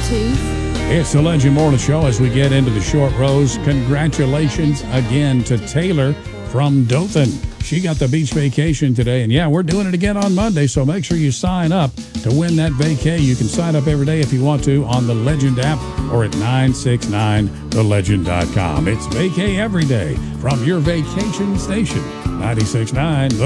It's the Legend Morning Show as we get into the short rows. Congratulations again to Taylor from Dothan. She got the beach vacation today. And yeah, we're doing it again on Monday, so make sure you sign up to win that vacay. You can sign up every day if you want to on the Legend app or at 969thelegend.com. It's vacay every day from your vacation station. 96.9